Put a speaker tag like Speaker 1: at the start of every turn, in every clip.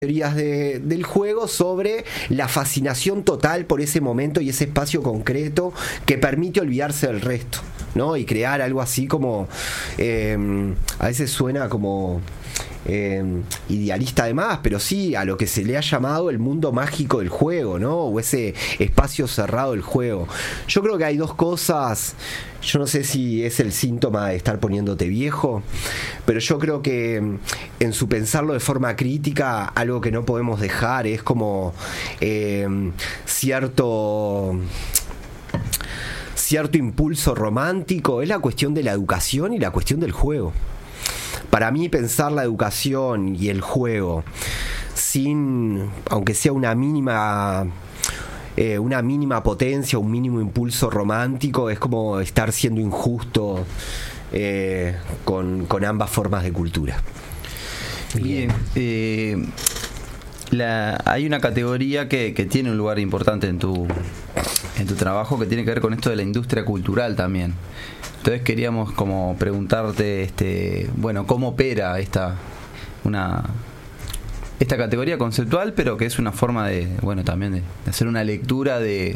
Speaker 1: teorías del juego sobre la fascinación total por ese momento y ese espacio concreto que permite olvidarse del resto, ¿no? Y crear algo así como a veces suena como idealista además, pero sí a lo que se le ha llamado el mundo mágico del juego, ¿no? O ese espacio cerrado del juego. Yo creo que hay dos cosas. Yo no sé si es el síntoma de estar poniéndote viejo, pero yo creo que en su pensarlo de forma crítica, algo que no podemos dejar es como cierto impulso romántico, es la cuestión de la educación y la cuestión del juego. Para mí pensar la educación y el juego sin, aunque sea una mínima potencia, un mínimo impulso romántico, es como estar siendo injusto con ambas formas de cultura.
Speaker 2: Bien. Hay una categoría que tiene un lugar importante en tu trabajo, que tiene que ver con esto de la industria cultural también. Entonces queríamos como preguntarte, cómo opera esta categoría conceptual, pero que es una forma también de hacer una lectura de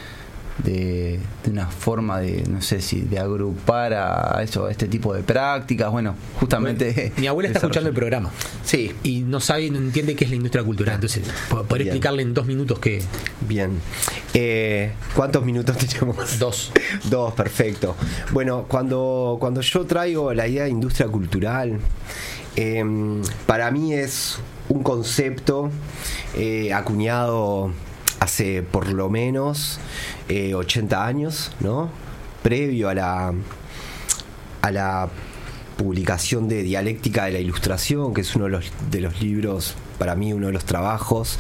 Speaker 2: una forma no sé si de agrupar a este tipo de prácticas. Justamente
Speaker 3: mi abuela está escuchando el programa,
Speaker 1: sí,
Speaker 3: y no entiende qué es la industria cultural, entonces podré explicarle en 2 minutos qué.
Speaker 1: Bien. ¿Cuántos minutos tenemos?
Speaker 3: 2,
Speaker 1: perfecto. Bueno, cuando yo traigo la idea de industria cultural, para mí es un concepto acuñado hace por lo menos 80 años, ¿no? Previo a la publicación de Dialéctica de la Ilustración, que es uno de los libros, para mí uno de los trabajos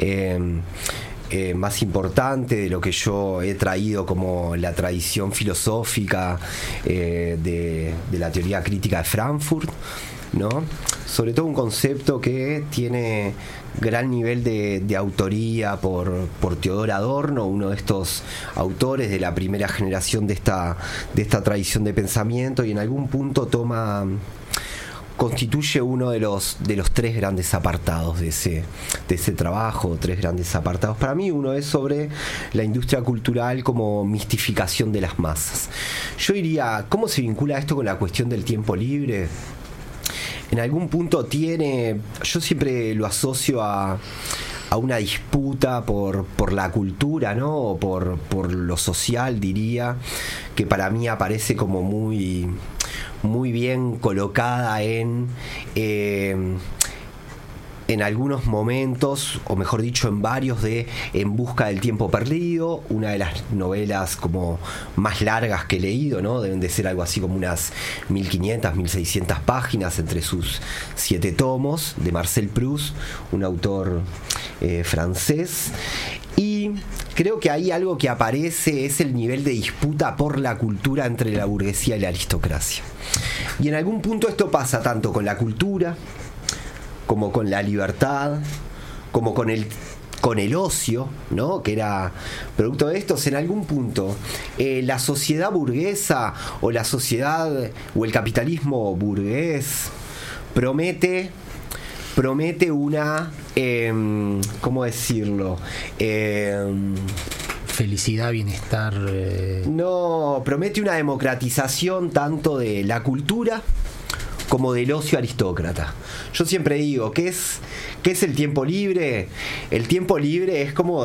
Speaker 1: más importante de lo que yo he traído como la tradición filosófica de la teoría crítica de Frankfurt, ¿no? Sobre todo un concepto que tiene gran nivel de autoría por Theodor Adorno, uno de estos autores de la primera generación de esta tradición de pensamiento, y en algún punto constituye uno de los 3 grandes apartados de ese trabajo, 3 grandes apartados. Para mí uno es sobre la industria cultural como mistificación de las masas. Yo diría, ¿cómo se vincula esto con la cuestión del tiempo libre? En algún punto yo siempre lo asocio a una disputa por la cultura, ¿no? O por lo social, diría, que para mí aparece como muy, muy bien colocada en algunos momentos, o mejor dicho, en varios de En busca del tiempo perdido, una de las novelas como más largas que he leído, ¿no? Deben de ser algo así como unas 1500, 1600 páginas entre sus 7 tomos, de Marcel Proust, un autor francés. Y creo que ahí algo que aparece es el nivel de disputa por la cultura entre la burguesía y la aristocracia. Y en algún punto esto pasa tanto con la cultura, como con la libertad, como con el ocio, ¿no? Que era producto de estos. En algún punto la sociedad burguesa o la sociedad o el capitalismo burgués promete una ¿cómo decirlo?
Speaker 3: Felicidad, bienestar.
Speaker 1: No, promete una democratización tanto de la cultura como del ocio aristócrata. Yo siempre digo, ¿qué es el tiempo libre? El tiempo libre es como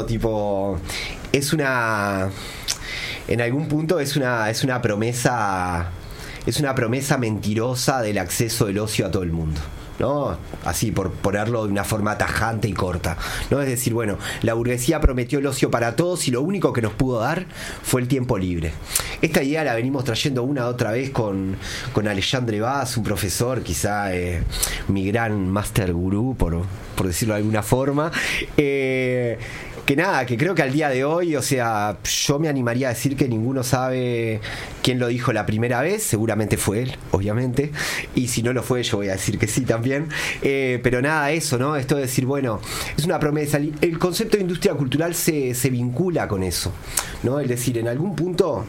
Speaker 1: en algún punto es una promesa mentirosa del acceso del ocio a todo el mundo, ¿no? Así, por ponerlo de una forma tajante y corta, ¿no? Es decir, la burguesía prometió el ocio para todos y lo único que nos pudo dar fue el tiempo libre. Esta idea la venimos trayendo una otra vez con Alexandre Vaz, un profesor, quizá mi gran master gurú, por decirlo de alguna forma, que creo que al día de hoy, yo me animaría a decir que ninguno sabe quién lo dijo la primera vez. Seguramente fue él, obviamente, y si no lo fue, yo voy a decir que sí también, pero eso, ¿no? Esto de decir, es una promesa. El concepto de industria cultural se vincula con eso, ¿no? Es decir, en algún punto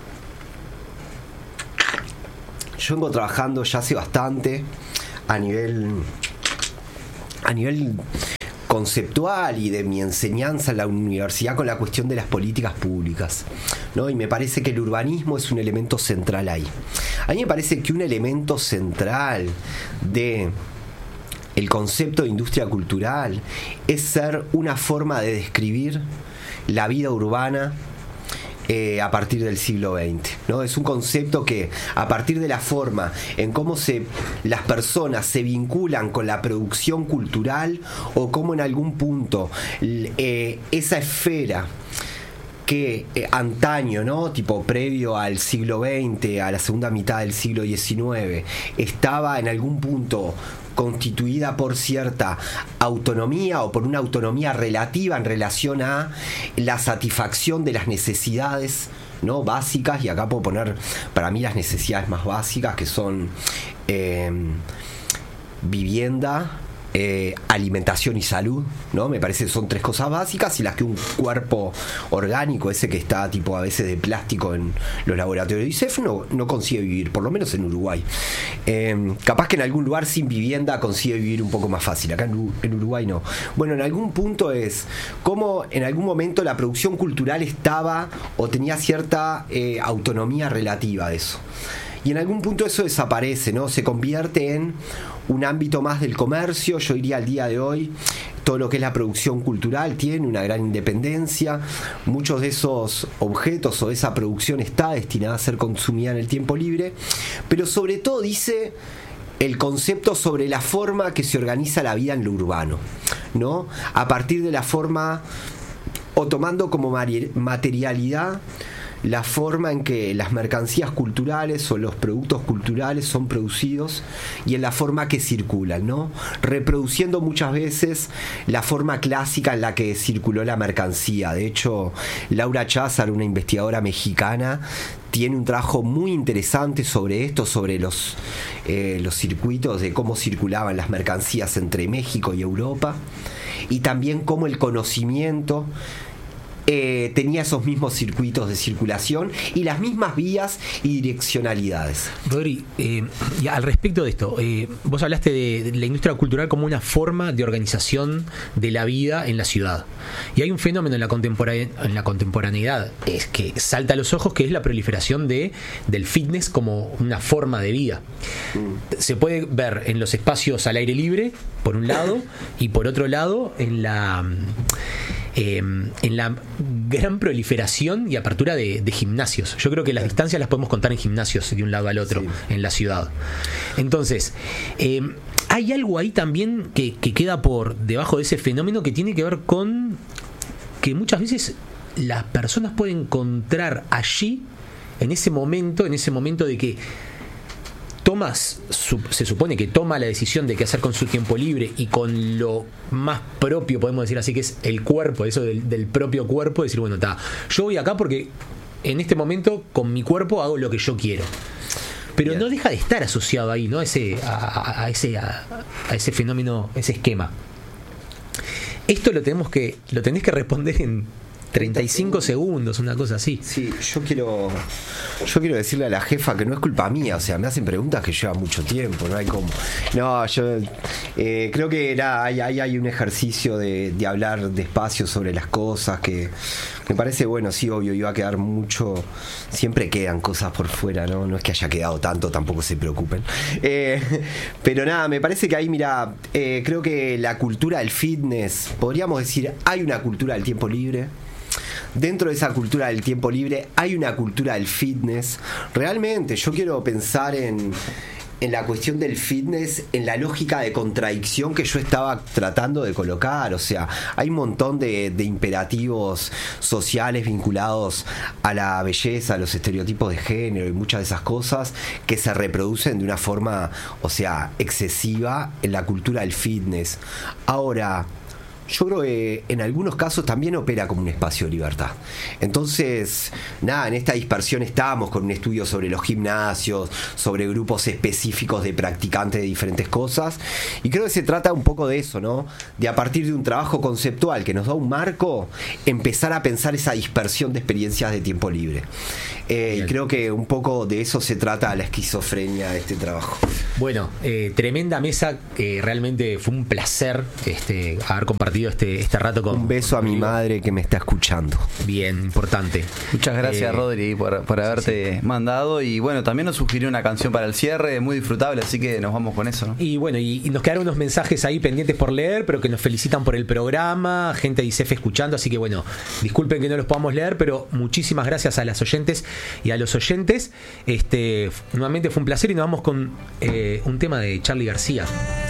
Speaker 1: yo vengo trabajando ya hace bastante a nivel conceptual y de mi enseñanza en la universidad con la cuestión de las políticas públicas, ¿no? Y me parece que el urbanismo es un elemento central ahí. A mí me parece que un elemento central de el concepto de industria cultural es ser una forma de describir la vida urbana a partir del siglo XX, ¿no? Es un concepto que a partir de la forma en cómo las personas se vinculan con la producción cultural, o cómo en algún punto esa esfera que antaño, ¿no? Tipo previo al siglo XX, a la segunda mitad del siglo XIX, estaba en algún punto constituida por cierta autonomía o por una autonomía relativa en relación a la satisfacción de las necesidades, ¿no? Básicas, y acá puedo poner para mí las necesidades más básicas, que son vivienda, alimentación y salud, ¿no? Me parece que son 3 cosas básicas, y las que un cuerpo orgánico, ese que está tipo a veces de plástico en los laboratorios de ISEF, no consigue vivir, por lo menos en Uruguay. Capaz que en algún lugar sin vivienda consigue vivir un poco más fácil, acá en Uruguay no. Bueno, en algún punto es como en algún momento la producción cultural estaba o tenía cierta autonomía relativa de eso. Y en algún punto eso desaparece, ¿no? Se convierte en un ámbito más del comercio. Yo diría al día de hoy, todo lo que es la producción cultural tiene una gran independencia. Muchos de esos objetos o de esa producción está destinada a ser consumida en el tiempo libre. Pero sobre todo dice el concepto sobre la forma que se organiza la vida en lo urbano, ¿no? A partir de la forma, o tomando como materialidad la forma en que las mercancías culturales o los productos culturales son producidos, y en la forma que circulan, ¿no? Reproduciendo muchas veces la forma clásica en la que circuló la mercancía. De hecho, Laura Cházar, una investigadora mexicana, tiene un trabajo muy interesante sobre esto, sobre los circuitos de cómo circulaban las mercancías entre México y Europa, y también cómo el conocimiento tenía esos mismos circuitos de circulación y las mismas vías y direccionalidades.
Speaker 3: Rodri, y al respecto de esto, vos hablaste de la industria cultural como una forma de organización de la vida en la ciudad. Y hay un fenómeno en la contemporaneidad que salta a los ojos, que es la proliferación del fitness como una forma de vida. Se puede ver en los espacios al aire libre, por un lado, y por otro lado, en la gran proliferación y apertura de gimnasios. Yo creo que las distancias las podemos contar en gimnasios de un lado al otro, sí, en la ciudad. Entonces, hay algo ahí también que queda por debajo de ese fenómeno, que tiene que ver con que muchas veces las personas pueden encontrar allí, en ese momento de que se supone que toma la decisión de qué hacer con su tiempo libre, y con lo más propio, podemos decir así, que es el cuerpo, eso del propio cuerpo, decir, bueno, yo voy acá porque en este momento con mi cuerpo hago lo que yo quiero. Pero no deja de estar asociado ahí, ¿no? A ese fenómeno, ese esquema. Esto lo tenés que responder en 35 segundos, una cosa así.
Speaker 1: Sí, yo quiero decirle a la jefa que no es culpa mía, o sea, me hacen preguntas que llevan mucho tiempo, no hay como. No, yo creo que hay un ejercicio de hablar despacio sobre las cosas que me parece, bueno, sí, obvio, iba a quedar mucho, siempre quedan cosas por fuera, no es que haya quedado tanto, tampoco se preocupen. Pero nada, me parece que ahí, mira, creo que la cultura del fitness, podríamos decir, hay una cultura del tiempo libre. Dentro de esa cultura del tiempo libre hay una cultura del fitness. Realmente yo quiero pensar en la cuestión del fitness, en la lógica de contradicción que yo estaba tratando de colocar. O sea, hay un montón de imperativos sociales vinculados a la belleza, a los estereotipos de género y muchas de esas cosas que se reproducen de una forma, o sea, excesiva en la cultura del fitness. Ahora, yo creo que en algunos casos también opera como un espacio de libertad. Entonces, nada, en esta dispersión estamos con un estudio sobre los gimnasios, sobre grupos específicos de practicantes de diferentes cosas, y creo que se trata un poco de eso, ¿no? De, a partir de un trabajo conceptual que nos da un marco, empezar a pensar esa dispersión de experiencias de tiempo libre. Y creo que un poco de eso se trata la esquizofrenia de este trabajo.
Speaker 3: Bueno, tremenda mesa, realmente fue un placer haber compartido compartido este rato con...
Speaker 1: Un beso a mi madre que me está escuchando.
Speaker 3: Bien, importante.
Speaker 2: Muchas gracias, Rodri, por haberte mandado. Y bueno, también nos sugirió una canción para el cierre, muy disfrutable, así que nos vamos con eso, ¿no?
Speaker 3: Y bueno, y nos quedaron unos mensajes ahí pendientes por leer, pero que nos felicitan por el programa, gente de ICEF escuchando, así que bueno, disculpen que no los podamos leer, pero muchísimas gracias a las oyentes y a los oyentes. Nuevamente fue un placer y nos vamos con un tema de Charly García.